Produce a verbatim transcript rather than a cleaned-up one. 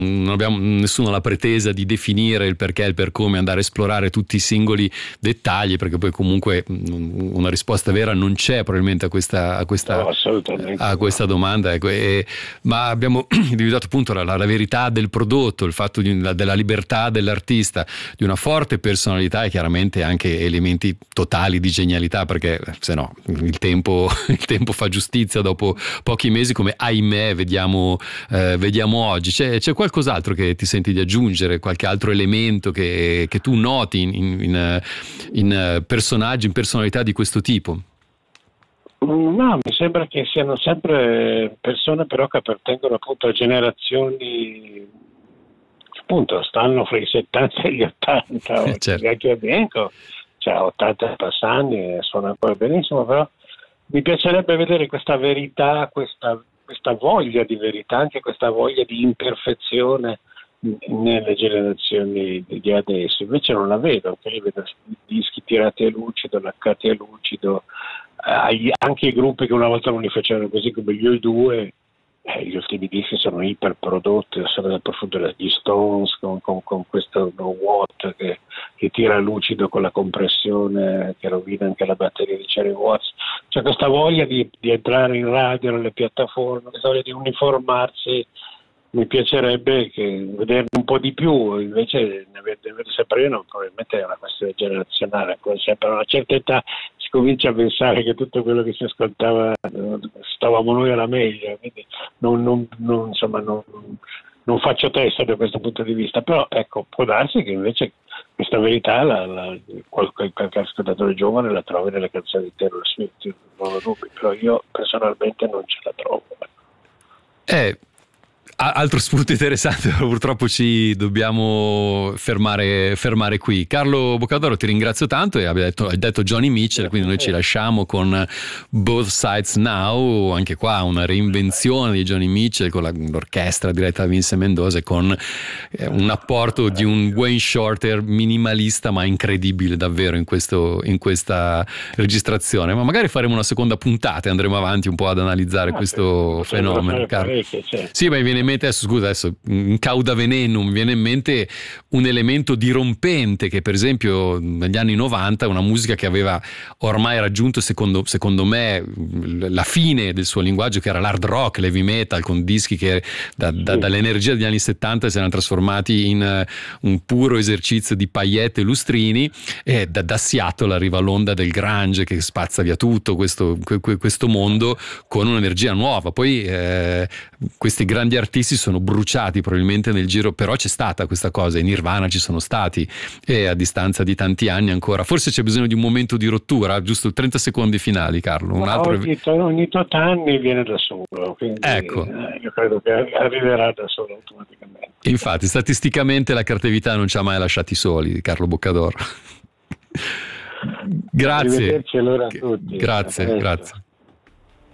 non abbiamo nessuno la pretesa di definire il perché, il per come, andare a esplorare tutti i singoli dettagli, perché poi comunque una risposta vera non c'è probabilmente a questa, a questa, no, assolutamente a questa no. domanda, ecco. E, ma abbiamo individuato appunto la, la verità del prodotto, il fatto di, la, della libertà dell'artista, di una forte personalità e chiaramente anche elementi totali di genialità, perché se no il tempo, il tempo fa giustizia dopo pochi mesi, come ahimè vediamo, eh, vediamo oggi. C'è, c'è qualcos'altro che ti senti di aggiungere, qualche altro elemento che, che tu noti in, in, in personaggi, in personalità di questo tipo? No, mi sembra che siano sempre persone però che appartengono appunto a generazioni, appunto stanno fra i settanta e gli ottanta. Certo. Anche Bianco c'ha ottanta passanni e suona ancora benissimo, però mi piacerebbe vedere questa verità, questa, questa voglia di verità, anche questa voglia di imperfezione nelle generazioni di adesso. Invece non la vedo, anche lì vedo dischi tirati a lucido, laccati a lucido, eh, anche i gruppi che una volta non li facevano così, come gli U due, eh, gli ultimi dischi sono iperprodotti, sono dal profondo degli Stones con, con, con questo no Watt che, che tira a lucido con la compressione che rovina anche la batteria di Cherry Watts. C'è questa voglia di, di entrare in radio, nelle piattaforme, questa voglia di uniformarsi. Mi piacerebbe che vederne un po' di più, invece ne vedo sempre io, probabilmente è una questione generazionale, sempre a una certa età si comincia a pensare che tutto quello che si ascoltava stavamo noi alla meglio, quindi non, non, non, insomma, non, non faccio testa da questo punto di vista, però ecco, può darsi che invece questa verità la, la, qualche, qualche ascoltatore giovane la trovi nelle canzoni di Taylor Swift, non ho dubbi, però io personalmente non ce la trovo. Eh, altro spunto interessante, purtroppo ci dobbiamo fermare, fermare qui. Carlo Boccadoro, ti ringrazio tanto, e hai detto, hai detto Joni Mitchell, quindi noi ci lasciamo con Both Sides Now, anche qua una reinvenzione di Joni Mitchell con la, l'orchestra diretta da Vince Mendoza e con eh, un apporto di un Wayne Shorter minimalista ma incredibile davvero in, questo, in questa registrazione. Ma magari faremo una seconda puntata e andremo avanti un po' ad analizzare ah, questo sì, fenomeno. Carlo. Sì, ma mi viene in mente adesso, scusa, adesso in cauda venenum mi viene in mente un elemento dirompente che per esempio negli anni novanta, una musica che aveva ormai raggiunto secondo, secondo me la fine del suo linguaggio, che era l'hard rock, l'heavy metal, con dischi che da, da, dall'energia degli anni settanta si erano trasformati in uh, un puro esercizio di paillette e lustrini, e da, da Seattle arriva l'onda del grunge che spazza via tutto questo, questo mondo con un'energia nuova. Poi eh, questi grandi artisti sono bruciati probabilmente nel giro, però c'è stata questa cosa, i Nirvana ci sono stati, e a distanza di tanti anni ancora forse c'è bisogno di un momento di rottura, giusto trenta secondi finali, Carlo. Un altro... ogni, ogni tot anni viene da solo, quindi ecco. eh, io credo che arriverà da solo automaticamente. Infatti statisticamente la creatività non ci ha mai lasciati soli, Carlo Boccadoro. Grazie. Arrivederci allora a tutti. Grazie, grazie.